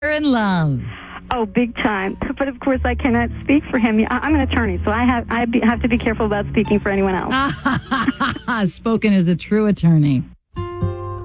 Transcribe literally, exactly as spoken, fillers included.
You're in love. Oh, big time. But of course, I cannot speak for him. I- I'm an attorney, so I have I be, have to be careful about speaking for anyone else. Spoken as a true attorney.